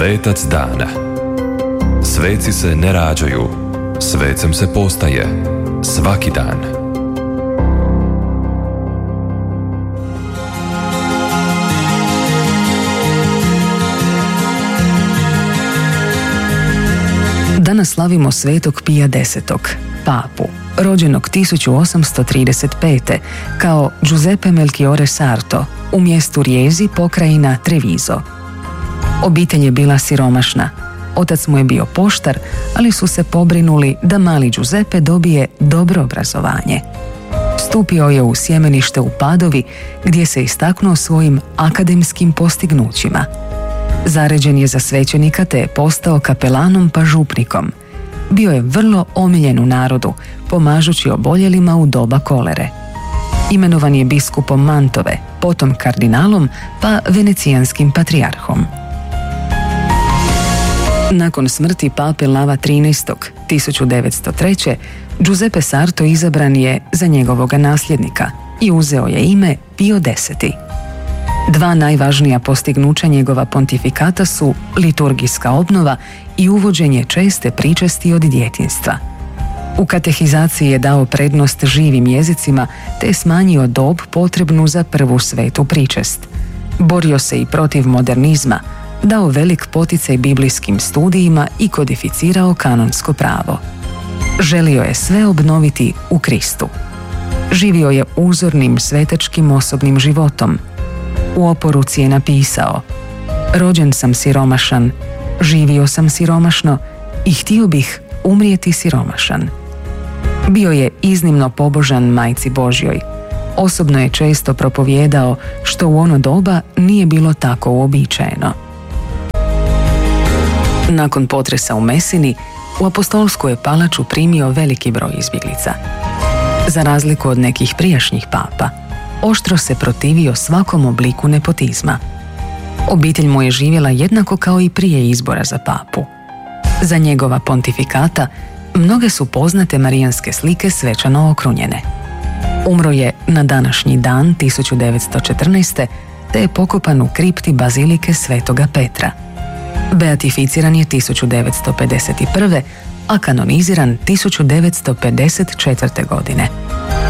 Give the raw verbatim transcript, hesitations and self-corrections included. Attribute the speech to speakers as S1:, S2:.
S1: Svetac dana. Sveci se ne rađaju, svecem se postaje svaki dan.
S2: Danas slavimo svetog Pija desetog, papu, rođenog tisuću osamsto trideset pete. kao Giuseppe Melchiorre Sarto u mjestu Rijezi, pokrajina Treviso. Obitelj je bila siromašna. Otac mu je bio poštar, ali su se pobrinuli da mali Giuseppe dobije dobro obrazovanje. Stupio je u sjemenište u Padovi, gdje se istaknuo svojim akademskim postignućima. Zaređen je za svećenika te je postao kapelanom pa župnikom. Bio je vrlo omiljen u narodu, pomažući oboljelima u doba kolere. Imenovan je biskupom Mantove, potom kardinalom pa venecijanskim patrijarhom. Nakon smrti pape Lava trinaestog tisuću devetsto treće. Giuseppe Sarto izabran je za njegovoga nasljednika i uzeo je ime Pio deseti. Dva najvažnija postignuća njegova pontifikata su liturgijska obnova i uvođenje česte pričesti od djetinjstva. U katehizaciji je dao prednost živim jezicima te je smanjio dob potrebnu za prvu svetu pričest. Borio se i protiv modernizma, dao velik poticaj biblijskim studijima i kodificirao kanonsko pravo. Želio je sve obnoviti u Kristu. Živio je uzornim svetačkim osobnim životom. U oporuci je napisao: rođen sam siromašan, živio sam siromašno i htio bih umrijeti siromašan. Bio je iznimno pobožan Majci Božjoj. Osobno je često propovijedao, što u ono doba nije bilo tako uobičajeno. Nakon potresa u Mesini, u apostolsku je palaču primio veliki broj izbjeglica. Za razliku od nekih prijašnjih papa, oštro se protivio svakom obliku nepotizma. Obitelj mu je živjela jednako kao i prije izbora za papu. Za njegova pontifikata mnoge su poznate marijanske slike svečano okrunjene. Umro je na današnji dan tisuću devetsto četrnaeste. te je pokopan u kripti bazilike Svetoga Petra. Beatificiran je tisuću devetsto pedeset prve. a kanoniziran tisuću devetsto pedeset četvrte. godine.